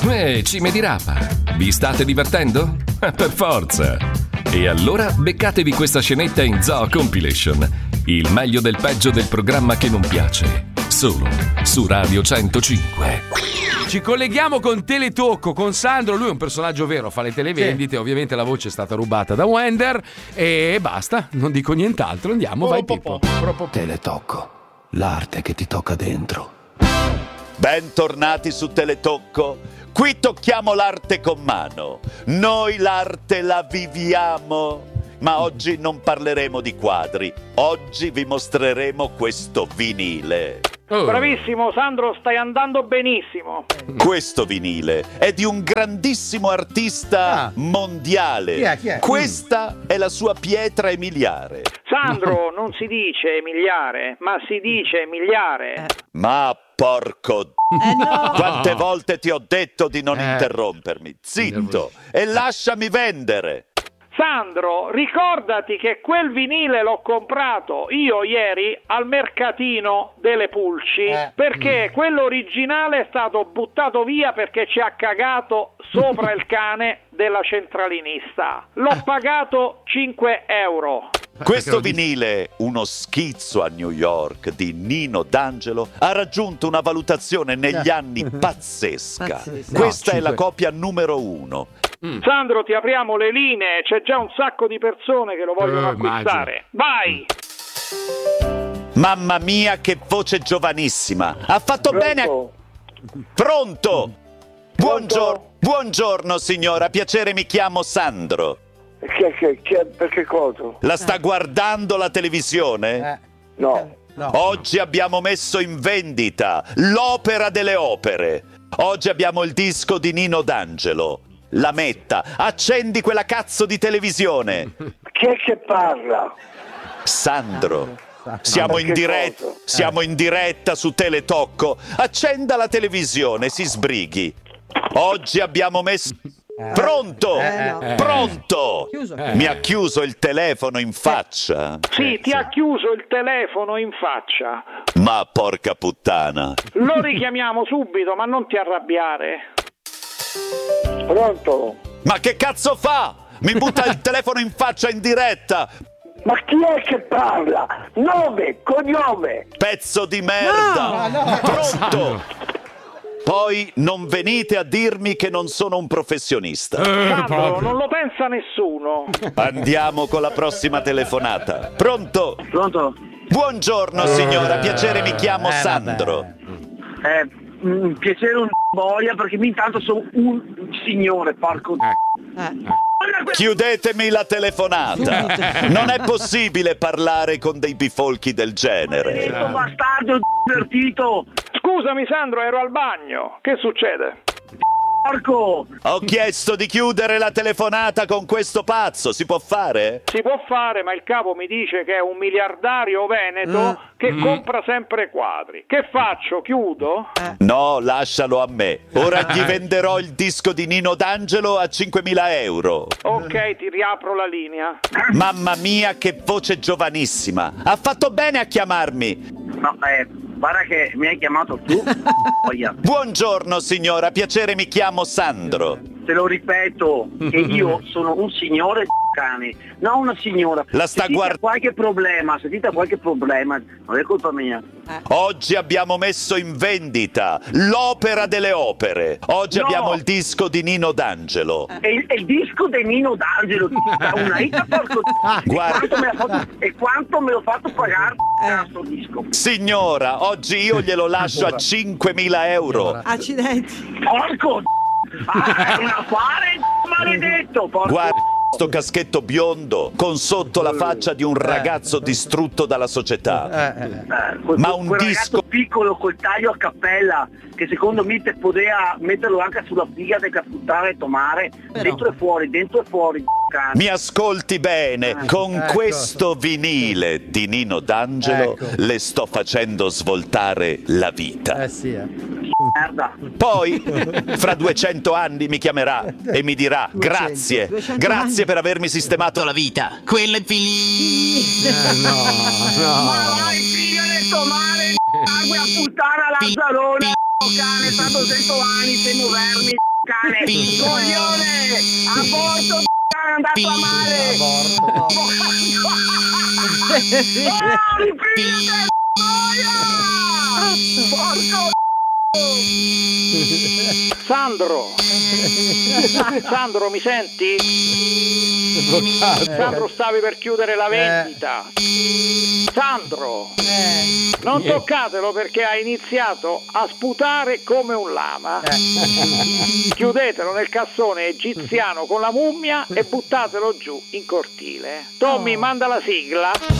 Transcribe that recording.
Cime di rapa, vi state divertendo? Per forza! E allora beccatevi questa scenetta in Zoo Compilation, il meglio del peggio del programma che non piace, solo su Radio 105. Ci colleghiamo con Teletocco, con Sandro, lui è un personaggio vero, fa le televendite, ovviamente la voce è stata rubata da Wender e basta, non dico nient'altro, andiamo, vai Pippo. Teletocco, l'arte che ti tocca dentro. Bentornati su Teletocco. Qui tocchiamo l'arte con mano. Noi l'arte la viviamo. Ma oggi non parleremo di quadri. Oggi vi mostreremo questo vinile. Bravissimo Sandro, stai andando benissimo. Questo vinile è di un grandissimo artista mondiale. Chi è? Questa è la sua pietra miliare. Sandro, non si dice miliare, ma si dice miliare. Ma porco no. Quante volte ti ho detto di non interrompermi? Zitto e lasciami vendere. Sandro, ricordati che quel vinile l'ho comprato io ieri al mercatino delle Pulci perché quello originale è stato buttato via perché ci ha cagato sopra il cane della centralinista. L'ho pagato 5 euro. Questo vinile, uno schizzo a New York di Nino D'Angelo, ha raggiunto una valutazione negli anni pazzesca. Questa è la copia numero 1. Sandro, ti apriamo le linee, c'è già un sacco di persone che lo vogliono acquistare. Vai! Mamma mia, che voce giovanissima! Ha fatto bene a... Pronto? Buongiorno signora, piacere, mi chiamo Sandro. Perché cosa? La sta guardando la televisione? No. Oggi abbiamo messo in vendita l'opera delle opere. Oggi abbiamo il disco di Nino D'Angelo. La metta, accendi quella cazzo di televisione. Chi è che parla? Sandro, siamo in diretta su Teletocco. Accenda la televisione, si sbrighi. Oggi abbiamo messo... Pronto? Pronto? Mi ha chiuso il telefono in faccia. Sì, ti ha chiuso il telefono in faccia. Ma porca puttana. Lo richiamiamo subito, ma non ti arrabbiare. Pronto? Ma che cazzo fa? Mi butta il telefono in faccia in diretta. Ma chi è che parla? Nome, cognome. Pezzo di merda. Pronto? Poi non venite a dirmi che non sono un professionista. Sandro, non lo pensa nessuno. Andiamo con la prossima telefonata. Pronto? Pronto? Buongiorno signora, piacere, mi chiamo Sandro. Piacere un boia perché intanto sono un signore, porco. Chiudetemi la telefonata. Non è possibile parlare con dei bifolchi del genere. Bastardo divertito. Scusami Sandro, ero al bagno. Che succede? Porco! Ho chiesto di chiudere la telefonata con questo pazzo, si può fare? Si può fare, ma il capo mi dice che è un miliardario veneto che compra sempre quadri. Che faccio? Chiudo? No, lascialo a me. Ora gli venderò il disco di Nino D'Angelo a 5.000 euro. Ok, ti riapro la linea. Mamma mia, che voce giovanissima. Ha fatto bene a chiamarmi. No, guarda che mi hai chiamato tu. Buongiorno signora, piacere, mi chiamo Sandro. Te lo ripeto, che io sono un signore cane, non una signora. La sta qualche problema, sentite qualche problema, non è colpa mia. Oggi abbiamo messo in vendita l'opera delle opere. Oggi abbiamo il disco di Nino D'Angelo. E il disco di Nino D'Angelo una hita, porco. E quanto me l'ho fatto pagare questo disco? Signora, oggi io glielo lascio a 5.000 euro. Accidenti. Porco è un affare maledetto, porco. Guarda sto caschetto biondo con sotto la faccia di un ragazzo distrutto dalla società. Ma un disco piccolo col taglio a cappella che secondo me te poteva metterlo anche sulla figa del caputtare e tomare dentro e fuori. Mi ascolti bene, con questo vinile di Nino D'Angelo le sto facendo svoltare la vita. Merda. Poi fra 200 anni mi chiamerà e mi dirà 200 grazie per avermi sistemato la vita. Quello è finito. Ma vai figlio del tomare, a puttana Lazzarone, cane, stato 100 anni, sei moderni, cane! Coglione! Aborto è andato a male! Porco! Sandro, mi senti? Sandro, stavi per chiudere la vendita. Sandro, non toccatelo perché ha iniziato a sputare come un lama. Chiudetelo nel cassone egiziano con la mummia e buttatelo giù in cortile. Tommy, manda la sigla.